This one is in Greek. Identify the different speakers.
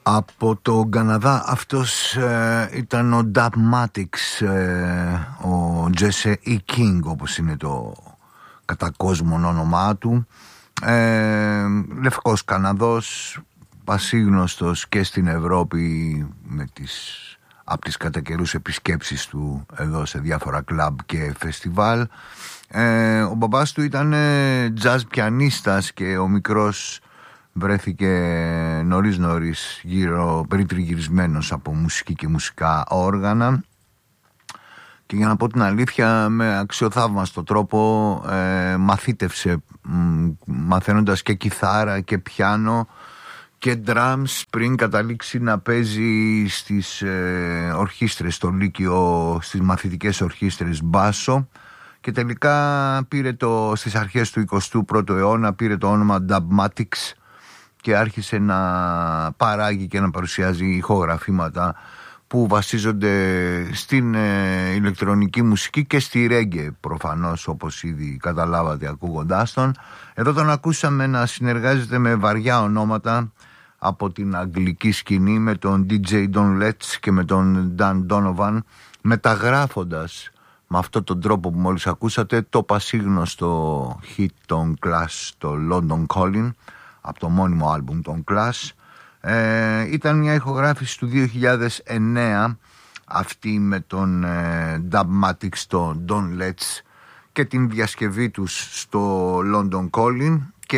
Speaker 1: Από το Καναδά αυτός ήταν ο Dubmatix, ο Jesse E. King όπως είναι το κατά κόσμον όνομά του, λευκός Καναδός, πασίγνωστος και στην Ευρώπη με από τις κατά καιρούς επισκέψεις του εδώ σε διάφορα κλαμπ και φεστιβάλ. Ο μπαμπάς του ήταν jazz πιανίστας και ο μικρός βρέθηκε νωρίς περιτριγυρισμένος από μουσική και μουσικά όργανα, και για να πω την αλήθεια με αξιοθαύμαστο τρόπο μαθήτευσε, μαθαίνοντας και κιθάρα και πιάνο και drums πριν καταλήξει να παίζει στις ορχήστρες στο Λύκειο, στις μαθητικές ορχήστρες μπάσο, και τελικά πήρε στις αρχές του 21ου αιώνα πήρε το όνομα Dubmatix και άρχισε να παράγει και να παρουσιάζει ηχογραφήματα που βασίζονται στην ηλεκτρονική μουσική και στη ρέγγε προφανώς, όπως ήδη καταλάβατε ακούγοντάς τον. Εδώ τον ακούσαμε να συνεργάζεται με βαριά ονόματα από την αγγλική σκηνή, με τον DJ Don Letts και με τον Dan Donovan, μεταγράφοντας με αυτόν τον τρόπο που μόλις ακούσατε το πασίγνωστο hit των Clash, το London Calling, από το μόνιμο άλμπουμ των Clash. Ήταν μια ηχογράφηση του 2009 αυτή με τον Dubmatix, το Don Letts, και την διασκευή τους στο London Calling,